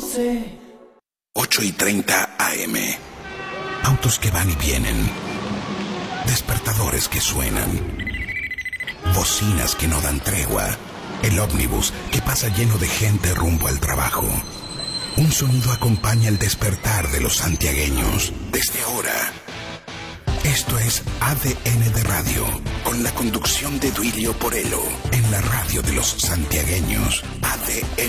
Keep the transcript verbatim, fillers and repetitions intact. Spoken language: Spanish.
doce. ocho y treinta A M. Autos que van y vienen. Despertadores que suenan. Bocinas que no dan tregua. El ómnibus que pasa lleno de gente rumbo al trabajo. Un sonido acompaña el despertar de los santiagueños. Desde ahora, esto es A D N de Radio, con la conducción de Duilio Porello, en la radio de los santiagueños. A D N.